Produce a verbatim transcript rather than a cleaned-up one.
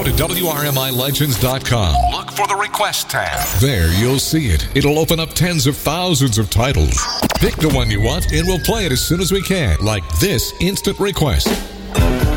Go to W R M I Legends dot com. Look for the Request tab. There you'll see it. It'll open up tens of thousands of titles. Pick the one you want and we'll play it as soon as we can, like this instant request.